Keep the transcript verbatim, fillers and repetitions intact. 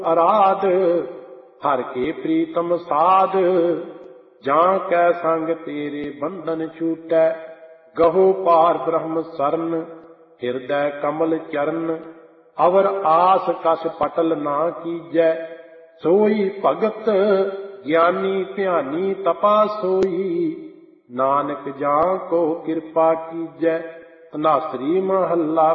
ਅਰਾਧ ਹਰ ਕੇ ਪ੍ਰੀਤਮ ਸਾਧ ਜਾਂ ਕੈ ਸੰਗ ਤੇਰੇ ਬੰਧਨ ਛੂਟੈ ਗਹੋ ਪਾਰ ਬ੍ਰਹਮ ਸਰਨ ਹਿਰਦੈ ਕਮਲ ਚਰਨ ਅਵਰ ਆਸ ਕਛ ਪਟਲ ਨਾ ਕੀਜੈ ਸੋਈ ਭਗਤ ਗਿਆਨੀ ਧਿਆਨੀ ਤਪਾ ਸੋਈ ਨਾਨਕ ਜਾਂ ਕੋ ਕਿਰਪਾ ਕੀਜੈ। ਧਨਾਸਰੀ ਮਹੱਲਾ